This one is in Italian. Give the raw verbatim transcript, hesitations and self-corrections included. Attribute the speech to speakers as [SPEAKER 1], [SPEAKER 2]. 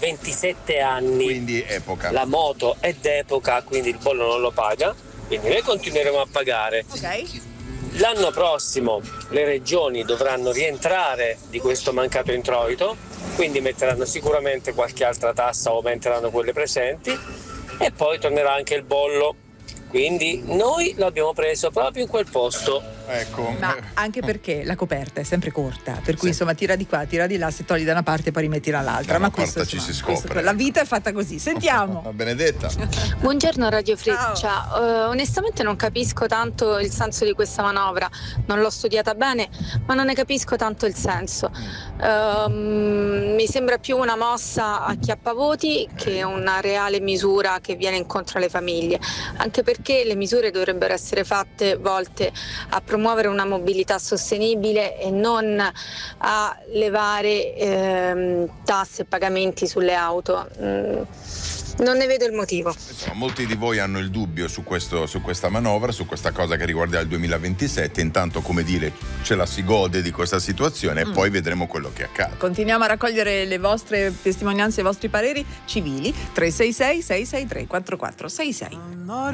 [SPEAKER 1] ventisette anni.
[SPEAKER 2] Quindi epoca.
[SPEAKER 1] La moto è d'epoca, quindi il bollo non lo paga, quindi noi continueremo a pagare.
[SPEAKER 3] Ok.
[SPEAKER 1] L'anno prossimo le regioni dovranno rientrare di questo mancato introito, quindi metteranno sicuramente qualche altra tassa o aumenteranno quelle presenti e poi tornerà anche il bollo. Quindi noi l'abbiamo preso proprio in quel posto.
[SPEAKER 2] Ecco.
[SPEAKER 3] Ma anche perché la coperta è sempre corta, per cui
[SPEAKER 2] Sì.
[SPEAKER 3] insomma tira di qua, tira di là, se togli da una parte poi rimetti dall'altra.
[SPEAKER 2] Da una
[SPEAKER 3] Ma questo,
[SPEAKER 2] porta ci
[SPEAKER 3] insomma,
[SPEAKER 2] si scopre,
[SPEAKER 3] questo- la
[SPEAKER 2] ecco.
[SPEAKER 3] vita è fatta così. Sentiamo.
[SPEAKER 2] Benedetta.
[SPEAKER 4] Buongiorno Radio Freccia. Uh, onestamente non capisco tanto il senso di questa manovra, non l'ho studiata bene, ma non ne capisco tanto il senso. Um, mi sembra più una mossa a chiappavoti che una reale misura che viene incontro alle famiglie, anche perché le misure dovrebbero essere fatte volte a promuovere una mobilità sostenibile e non a levare ehm, tasse e pagamenti sulle auto. Mm, non ne vedo il motivo.
[SPEAKER 2] Insomma, molti di voi hanno il dubbio su, questo, su questa manovra, su questa cosa che riguarda il duemilaventisette. Intanto, come dire, ce la si gode di questa situazione e
[SPEAKER 3] Mm.
[SPEAKER 2] poi vedremo quello che accade.
[SPEAKER 3] Continuiamo a raccogliere le vostre testimonianze, i vostri pareri civili. tre sei sei sei sei tre quattro quattro sei sei.